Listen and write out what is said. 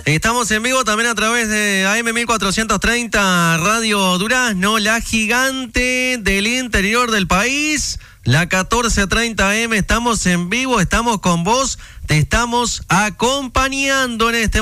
Estamos en vivo también a través de AM 1430 Radio Durazno, la gigante del interior del país, la 1430 AM. Estamos en vivo, estamos con vos, te estamos acompañando en este